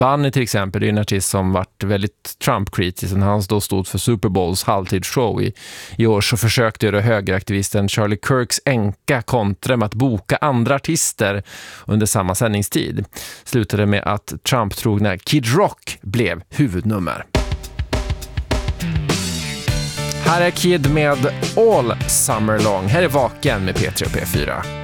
Bunny till exempel är en artist som varit väldigt Trump-kritisk. När han då stod för Super Bowls halvtidsshow i år, så försökte då högeraktivisten Charlie Kirks änka kontra med att boka andra artister under samma sändningstid. Slutade med att Trump-trogna Kid Rock blev huvudnummer. Här är Kid med All Summer Long. Här är Vaken med P3 och P4.